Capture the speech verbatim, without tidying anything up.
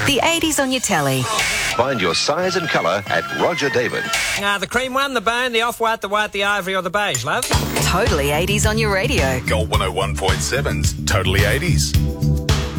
The eighties on your telly. Find your size and colour at Roger David. Ah, the cream one, the bone, the off-white, the white, the ivory or the beige, love. Totally eighties on your radio. Gold one oh one point seven's Totally eighties.